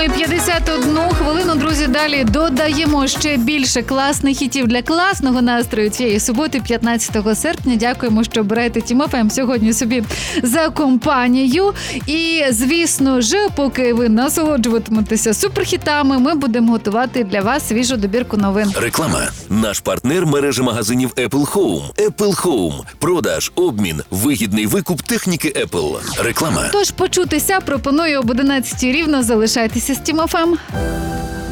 7:51 хвилину, друзі, далі додаємо ще більше класних хітів для класного настрою цієї суботи, 15 серпня. Дякуємо, що берете Тім ФМ сьогодні собі за компанію. І, звісно ж, поки ви насолоджуватиметеся суперхітами, ми будемо готувати для вас свіжу добірку новин. Реклама. Наш партнер – мережа магазинів Apple Home. Apple Home. Продаж, обмін, вигідний викуп техніки Apple. Реклама. Тож почутися пропоную об 11 рівно. Залишайтеся з Тім ФМ.